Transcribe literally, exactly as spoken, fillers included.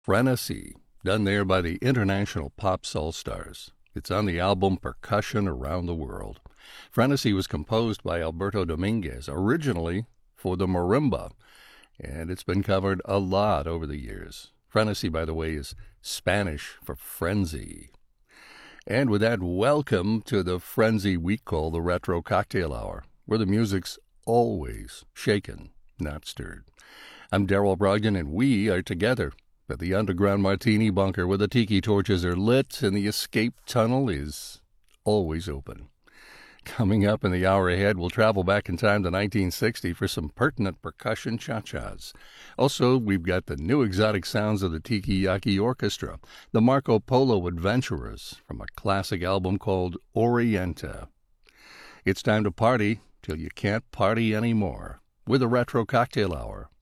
Frenesy, done there by the International Pop Soul-Stars. It's on the album Percussion Around the World. Frenesy was composed by Alberto Dominguez, originally for the marimba, and it's been covered a lot over the years. Frenesy, by the way, is Spanish for frenzy. And with that, welcome to the frenzy we call the Retro Cocktail Hour, where the music's always shaken, not stirred. I'm Daryl Brogdon, and we are together at the underground martini bunker where the tiki torches are lit and the escape tunnel is always open. Coming up in the hour ahead, we'll travel back in time to nineteen sixty for some pertinent percussion cha-chas. Also, we've got the new exotic sounds of the Tiki Yaki Orchestra, the Marco Polo Adventurers, from a classic album called Orienta. It's time to party till you can't party anymore with a Retro Cocktail Hour